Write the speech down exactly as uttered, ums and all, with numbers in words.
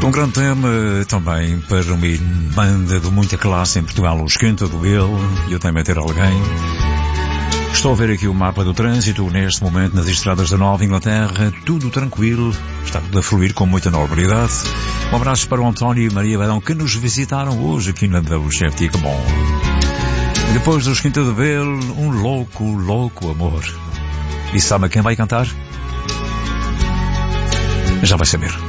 Um grande tema também para uma banda de muita classe em Portugal, os Quinta do Bill, e eu tenho a ter alguém. Estou a ver aqui o mapa do trânsito, neste momento nas estradas da Nova Inglaterra, tudo tranquilo, está tudo a fluir com muita normalidade. Um abraço para o António e Maria Badão que nos visitaram hoje aqui na W C F T. Bom. E depois dos Quinta do Bill, um louco, louco amor. E sabe quem vai cantar? Já vai saber.